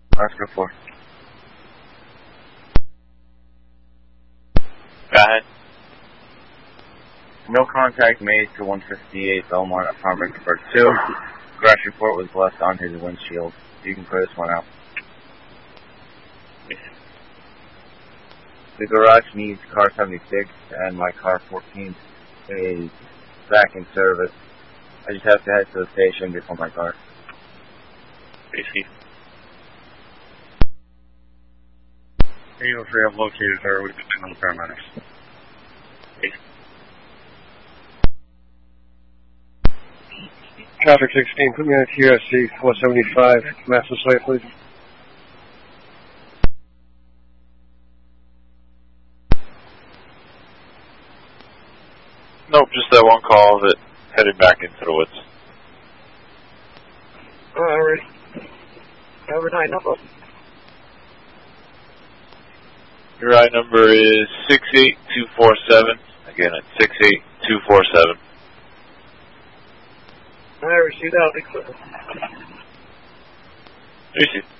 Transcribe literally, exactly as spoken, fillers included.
Oscar four. Go ahead. No contact made to one fifty-eight Belmont apartment number two. Crash report was left on his windshield. You can clear this one out. The garage needs car seventy-six and my car fourteen is back in service. I just have to head to the station before my car. Basically. eight oh three, I've located her. We've been on the paramedics. Traffic sixteen, put me on T S C four seventy-five, master site, please. Nope, just that one call that headed back into the woods. Alright. Overnight number. Your ride number is six eight two four seven. Again, it's six eight two four seven. I received out. Receive.